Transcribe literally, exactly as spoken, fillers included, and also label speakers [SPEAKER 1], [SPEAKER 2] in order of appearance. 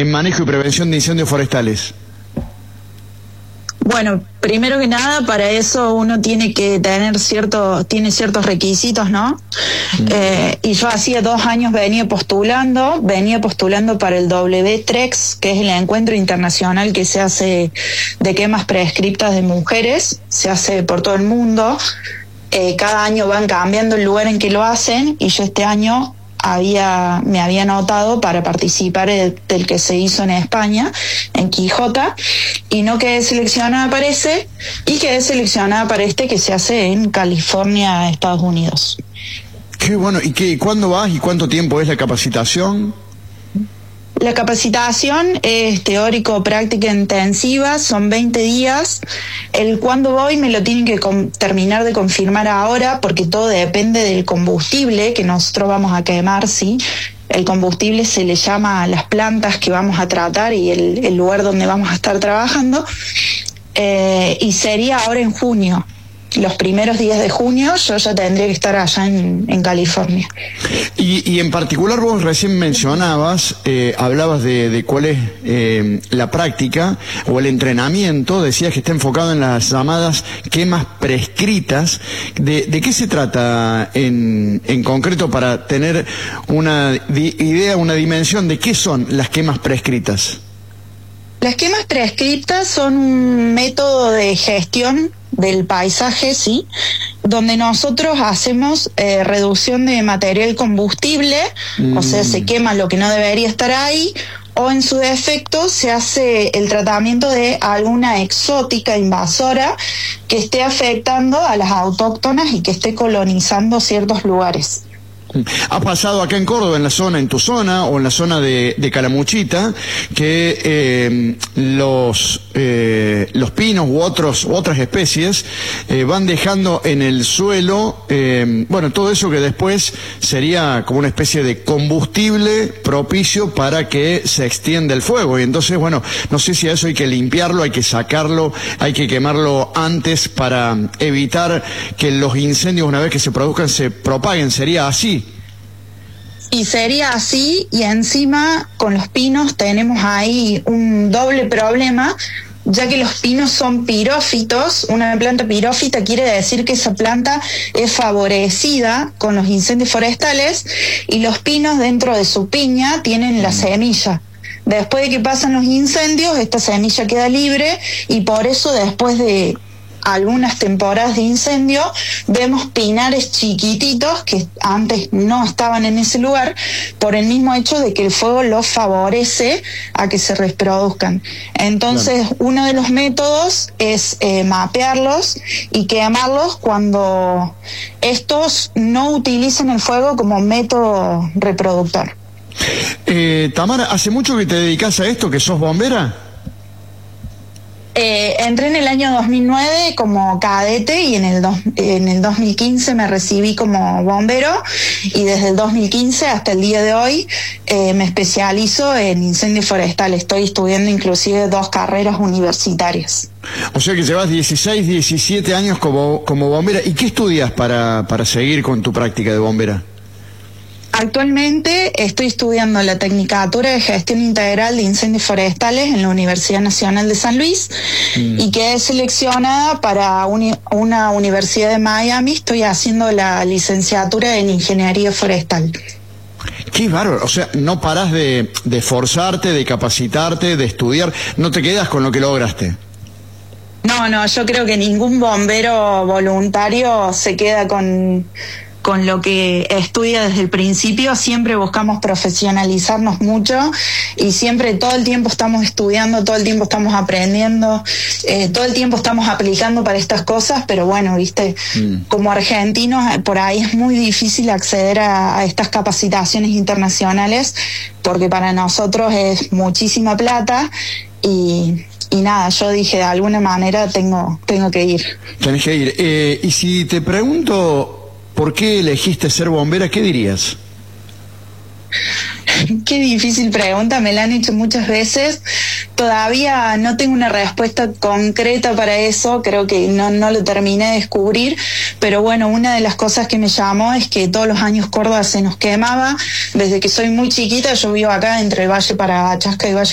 [SPEAKER 1] en manejo y prevención de incendios forestales?
[SPEAKER 2] Bueno, primero que nada, para eso uno tiene que tener cierto, tiene ciertos requisitos, ¿no? Mm. Eh, y yo hacía dos años venía postulando, venía postulando para el W T R E X, que es el encuentro internacional que se hace de quemas prescriptas de mujeres, se hace por todo el mundo. Eh, cada año van cambiando el lugar en que lo hacen, y yo este año había me había anotado para participar del, del que se hizo en España, en Quijota, y no quedé seleccionada para ese, y quedé seleccionada para este que se hace en California, Estados Unidos.
[SPEAKER 1] Qué bueno. ¿Y qué, cuándo vas y cuánto tiempo es la capacitación?
[SPEAKER 2] La capacitación es teórico-práctica intensiva, son veinte días. El cuándo voy me lo tienen que com- terminar de confirmar ahora, porque todo depende del combustible que nosotros vamos a quemar, ¿sí? El combustible se le llama a las plantas que vamos a tratar y el, el lugar donde vamos a estar trabajando. Eh, y sería ahora en junio. Los primeros días de junio yo ya tendría que estar allá en, en California.
[SPEAKER 1] Y, y en particular vos recién mencionabas, eh, hablabas de, de cuál es eh, la práctica o el entrenamiento, decías que está enfocado en las llamadas quemas prescritas. ¿De, de qué se trata en, en concreto para tener una di- idea, una dimensión de qué son las quemas prescritas?
[SPEAKER 2] Las quemas prescriptas son un método de gestión del paisaje, sí, donde nosotros hacemos eh, reducción de material combustible, mm. o sea, se quema lo que no debería estar ahí, o en su defecto se hace el tratamiento de alguna exótica invasora que esté afectando a las autóctonas y que esté colonizando ciertos lugares.
[SPEAKER 1] Ha pasado acá en Córdoba, en la zona, en tu zona, o en la zona de, de Calamuchita, que eh, los eh, los pinos u otros u otras especies eh, van dejando en el suelo, eh, bueno, todo eso que después sería como una especie de combustible propicio para que se extienda el fuego. Y entonces, bueno, no sé si a eso hay que limpiarlo, hay que sacarlo, hay que quemarlo antes para evitar que los incendios, una vez que se produzcan, se propaguen. ¿Sería así?
[SPEAKER 2] Y sería así, y encima con los pinos tenemos ahí un doble problema, ya que los pinos son pirófitos. Una planta pirófita quiere decir que esa planta es favorecida con los incendios forestales, y los pinos dentro de su piña tienen la semilla. Después de que pasan los incendios, esta semilla queda libre, y por eso después de algunas temporadas de incendio vemos pinares chiquititos que antes no estaban en ese lugar, por el mismo hecho de que el fuego los favorece a que se reproduzcan. Entonces, claro, uno de los métodos es eh, mapearlos y quemarlos cuando estos no utilizan el fuego como método reproductor.
[SPEAKER 1] Eh, Tamara, ¿hace mucho que te dedicas a esto, que sos bombera?
[SPEAKER 2] Eh, entré en el año dos mil nueve como cadete, y en el, dos, en el dos mil quince me recibí como bombero, y desde el dos mil quince hasta el día de hoy eh, me especializo en incendios forestales. Estoy estudiando inclusive dos carreras universitarias.
[SPEAKER 1] O sea que llevas dieciséis, diecisiete años como, como bombera. ¿Y qué estudias para, para seguir con tu práctica de bombera?
[SPEAKER 2] Actualmente estoy estudiando la Tecnicatura de Gestión Integral de Incendios Forestales en la Universidad Nacional de San Luis, mm. y quedé seleccionada para uni- una universidad de Miami. Estoy haciendo la licenciatura en Ingeniería Forestal.
[SPEAKER 1] Qué bárbaro. O sea, no parás de, de esforzarte, de capacitarte, de estudiar, no te quedas con lo que lograste.
[SPEAKER 2] No, no, yo creo que ningún bombero voluntario se queda con... con lo que estudia desde el principio. Siempre buscamos profesionalizarnos mucho, y siempre todo el tiempo estamos estudiando, todo el tiempo estamos aprendiendo, eh, todo el tiempo estamos aplicando para estas cosas. Pero bueno, viste, mm. como argentinos por ahí es muy difícil acceder a, a estas capacitaciones internacionales, porque para nosotros es muchísima plata, y Y nada, yo dije, de alguna manera tengo tengo que ir.
[SPEAKER 1] Tenés que ir. Eh, y si te pregunto, ¿por qué elegiste ser bombera? ¿Qué dirías?
[SPEAKER 2] Qué difícil pregunta, me la han hecho muchas veces. Todavía no tengo una respuesta concreta para eso, creo que no, no lo terminé de descubrir, pero bueno, una de las cosas que me llamó es que todos los años Córdoba se nos quemaba. Desde que soy muy chiquita, yo vivo acá entre el Valle Parachasca y Valle